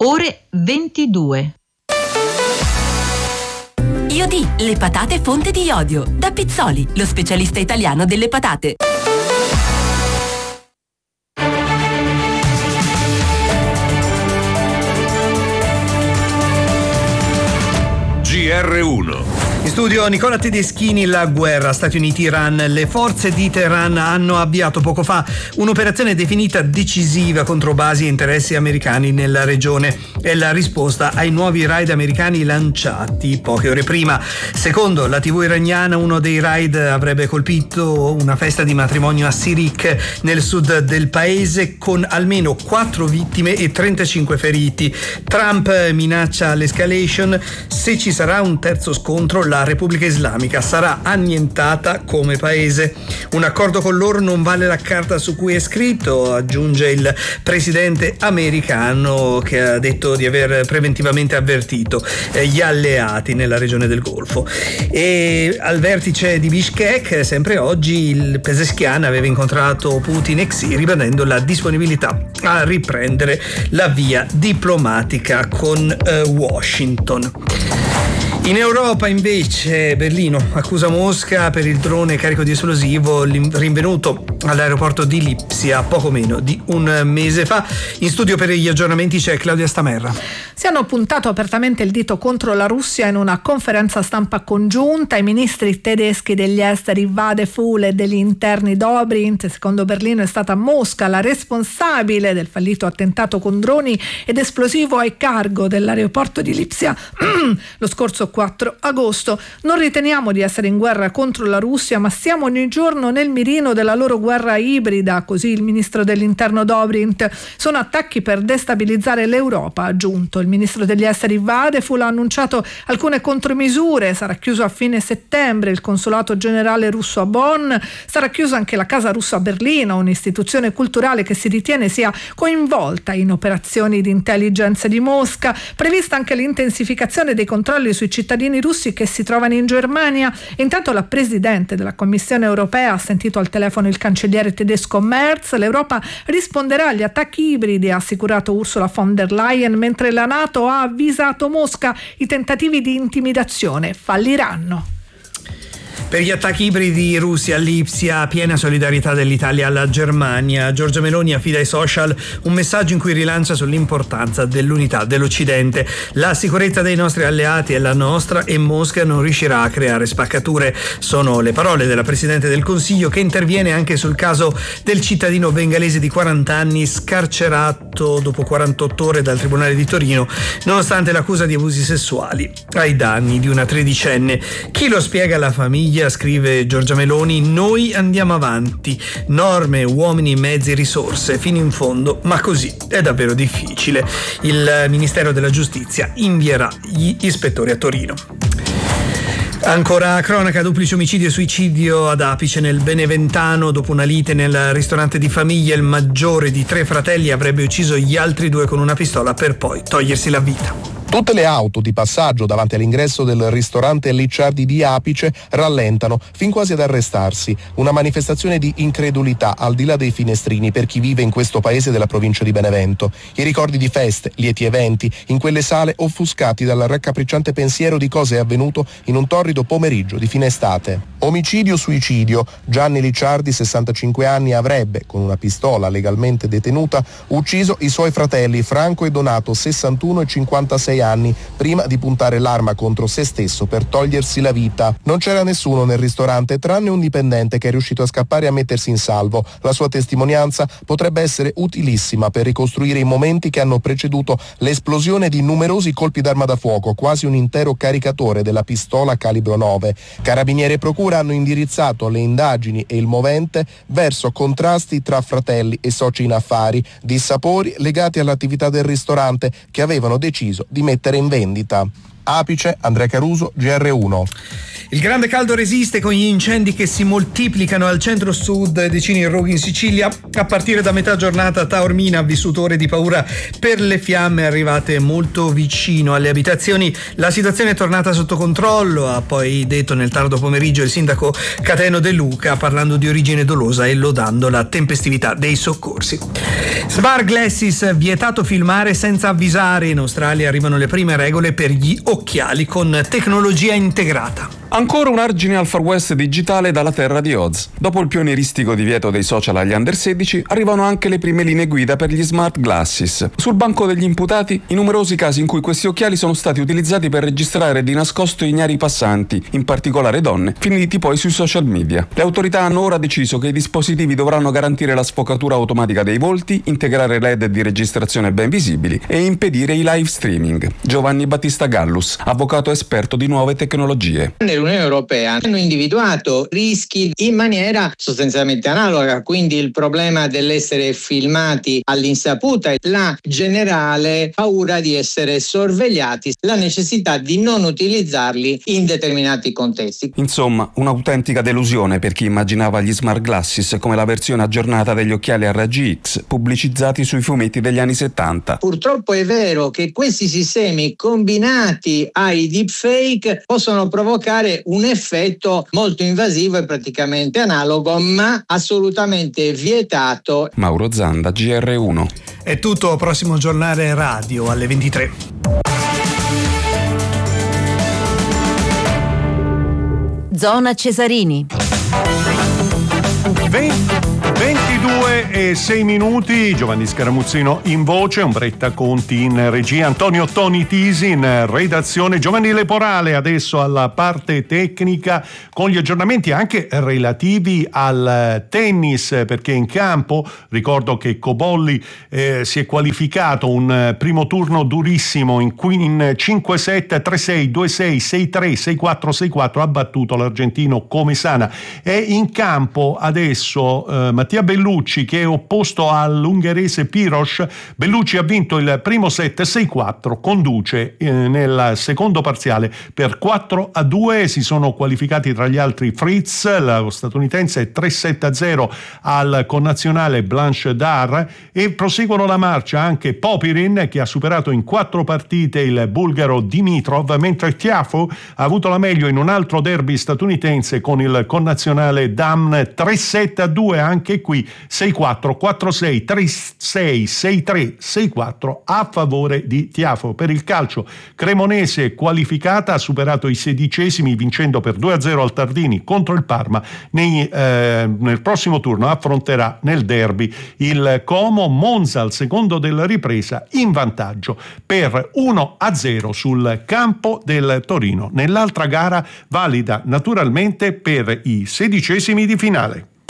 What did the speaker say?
ore 22. Iodi, le patate fonte di iodio. Da Pizzoli, lo specialista italiano delle patate. GR1. In studio Nicola Tedeschini. La guerra Stati Uniti-Iran. Le forze di Teheran hanno avviato poco fa un'operazione definita decisiva contro basi e interessi americani nella regione. È la risposta ai nuovi raid americani lanciati poche ore prima. Secondo la TV iraniana, uno dei raid avrebbe colpito una festa di matrimonio a Sirik nel sud del paese, con almeno 4 vittime e 35 feriti. Trump minaccia l'escalation: se ci sarà un terzo scontro, la Repubblica Islamica sarà annientata come paese. Un accordo con loro non vale la carta su cui è scritto, aggiunge il presidente americano, che ha detto di aver preventivamente avvertito gli alleati nella regione del Golfo. E al vertice di Bishkek, sempre oggi, il Pezeshkian aveva incontrato Putin e Xi, ribadendo la disponibilità a riprendere la via diplomatica con Washington. In Europa invece Berlino accusa Mosca per il drone carico di esplosivo rinvenuto all'aeroporto di Lipsia poco meno di un mese fa. In studio per gli aggiornamenti c'è Claudia Stamerra. Si hanno puntato apertamente il dito contro la Russia in una conferenza stampa congiunta. I ministri tedeschi degli esteri Vadeful e degli interni Dobrindt. Secondo Berlino è stata Mosca la responsabile del fallito attentato con droni ed esplosivo ai cargo dell'aeroporto di Lipsia lo scorso 4 agosto. Non riteniamo di essere in guerra contro la Russia, ma siamo ogni giorno nel mirino della loro guerra ibrida, così il ministro dell'interno Dobrindt. Sono attacchi per destabilizzare l'Europa, ha aggiunto. Il ministro degli esteri Vadeful ha annunciato alcune contromisure. Sarà chiuso a fine settembre il consolato generale russo a Bonn, sarà chiusa anche la Casa Russa a Berlino, un'istituzione culturale che si ritiene sia coinvolta in operazioni di intelligence di Mosca. Prevista anche l'intensificazione dei controlli sui cittadini russi che si trovano in Germania. Intanto la presidente della Commissione europea ha sentito al telefono il cancelliere tedesco Merz. L'Europa risponderà agli attacchi ibridi, ha assicurato Ursula von der Leyen, mentre la NATO ha avvisato Mosca: i tentativi di intimidazione falliranno. Per gli attacchi ibridi russi a Lipsia, piena solidarietà dell'Italia alla Germania. Giorgia Meloni affida ai social un messaggio in cui rilancia sull'importanza dell'unità dell'Occidente. La sicurezza dei nostri alleati è la nostra e Mosca non riuscirà a creare spaccature. Sono le parole della Presidente del Consiglio, che interviene anche sul caso del cittadino bengalese di 40 anni scarcerato dopo 48 ore dal Tribunale di Torino, nonostante l'accusa di abusi sessuali ai danni di una tredicenne. Chi lo spiega alla famiglia? Scrive Giorgia Meloni: noi andiamo avanti, norme, uomini, mezzi, risorse, fino in fondo, ma così è davvero difficile. Il Ministero della Giustizia invierà gli ispettori a Torino. Ancora cronaca: duplice omicidio e suicidio ad Apice nel Beneventano. Dopo una lite nel ristorante di famiglia, il maggiore di 3 fratelli avrebbe ucciso gli altri 2 con una pistola per poi togliersi la vita. Tutte le auto di passaggio davanti all'ingresso del ristorante Licciardi di Apice rallentano, fin quasi ad arrestarsi. Una manifestazione di incredulità al di là dei finestrini per chi vive in questo paese della provincia di Benevento. I ricordi di feste, lieti eventi, in quelle sale offuscati dal raccapricciante pensiero di cosa è avvenuto in un torrido pomeriggio di fine estate. Omicidio-suicidio. Gianni Licciardi, 65 anni, avrebbe, con una pistola legalmente detenuta, ucciso i suoi fratelli Franco e Donato, 61 e 56 anni, prima di puntare l'arma contro se stesso per togliersi la vita. Non c'era nessuno nel ristorante tranne un dipendente che è riuscito a scappare e a mettersi in salvo. La sua testimonianza potrebbe essere utilissima per ricostruire i momenti che hanno preceduto l'esplosione di numerosi colpi d'arma da fuoco, quasi un intero caricatore della pistola calibro 9. Carabinieri e procura hanno indirizzato le indagini e il movente verso contrasti tra fratelli e soci in affari, dissapori legati all'attività del ristorante che avevano deciso di mettere in vendita. Apice, Andrea Caruso, GR1. Il grande caldo resiste con gli incendi che si moltiplicano al centro-sud, decine di roghi in Sicilia. A partire da metà giornata Taormina ha vissuto ore di paura per le fiamme arrivate molto vicino alle abitazioni. La situazione è tornata sotto controllo, ha poi detto nel tardo pomeriggio il sindaco Cateno De Luca, parlando di origine dolosa e lodando la tempestività dei soccorsi. Smart Glasses, vietato filmare senza avvisare. In Australia arrivano le prime regole per gli occhiali con tecnologia integrata. Ancora un argine al Far West digitale dalla terra di Oz. Dopo il pionieristico divieto dei social agli under 16, arrivano anche le prime linee guida per gli smart glasses. Sul banco degli imputati, i numerosi casi in cui questi occhiali sono stati utilizzati per registrare di nascosto ignari passanti, in particolare donne, finiti poi sui social media. Le autorità hanno ora deciso che i dispositivi dovranno garantire la sfocatura automatica dei volti, integrare LED di registrazione ben visibili e impedire i live streaming. Giovanni Battista Gallus, avvocato esperto di nuove tecnologie. L'Unione Europea hanno individuato rischi in maniera sostanzialmente analoga, quindi il problema dell'essere filmati all'insaputa, la generale paura di essere sorvegliati, la necessità di non utilizzarli in determinati contesti. Insomma, un'autentica delusione per chi immaginava gli smart glasses come la versione aggiornata degli occhiali a raggi X pubblicizzati sui fumetti degli anni 70. Purtroppo è vero che questi sistemi combinati ai deepfake possono provocare un effetto molto invasivo e praticamente analogo, ma assolutamente vietato. Mauro Zanda, GR1. È tutto, prossimo giornale radio alle 23. Zona Cesarini. 22:06, Giovanni Scaramuzzino in voce, Umbretta Conti in regia, Antonio Toni Tisi in redazione, Giovanni Leporale adesso alla parte tecnica con gli aggiornamenti anche relativi al tennis, perché in campo ricordo che Cobolli si è qualificato un primo turno durissimo in 5-7, 3-6, 2-6, 6-3, 6-4, 6-4, ha battuto l'argentino Comesana. È in campo adesso Mattia Bellucci, che è opposto all'ungherese Piros. Bellucci ha vinto il primo set 6-4, conduce nel secondo parziale per 4-2. Si sono qualificati tra gli altri Fritz, lo statunitense, 3-7-0 al connazionale Blanche Dar, e proseguono la marcia anche Popirin, che ha superato in 4 partite il bulgaro Dimitrov, mentre Tiafoe ha avuto la meglio in un altro derby statunitense con il connazionale Dam, 3-7-2, anche qui 6-4, 4-6, 3-6, 6-3, 6-4 a favore di Tiafoe. Per il calcio, Cremonese qualificata, ha superato i 16esimi vincendo per 2-0 al Tardini contro il Parma. Nel prossimo turno affronterà nel derby il Como. Monza al secondo della ripresa in vantaggio per 1-0 sul campo del Torino. Nell'altra gara valida naturalmente per i 16esimi di finale.